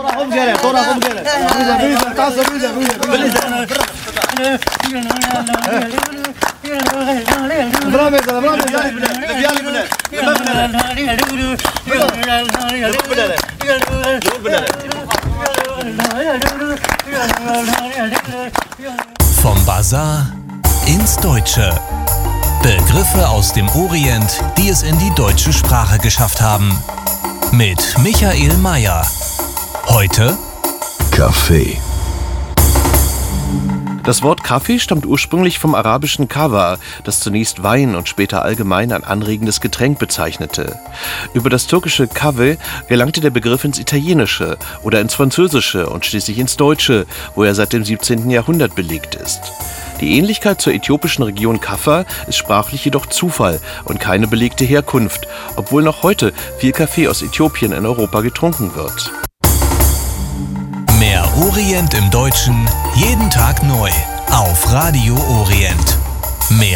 Vom Bazar ins Deutsche. Begriffe aus dem Orient, die es in die deutsche Sprache geschafft haben. Mit Michael Mayer. Heute Kaffee. Das Wort Kaffee stammt ursprünglich vom arabischen Kawa, das zunächst Wein und später allgemein ein anregendes Getränk bezeichnete. Über das türkische Kahve gelangte der Begriff ins Italienische oder ins Französische und schließlich ins Deutsche, wo er seit dem 17. Jahrhundert belegt ist. Die Ähnlichkeit zur äthiopischen Region Kaffa ist sprachlich jedoch Zufall und keine belegte Herkunft, obwohl noch heute viel Kaffee aus Äthiopien in Europa getrunken wird. Mehr Orient im Deutschen, jeden Tag neu auf Radio Orient. Mehr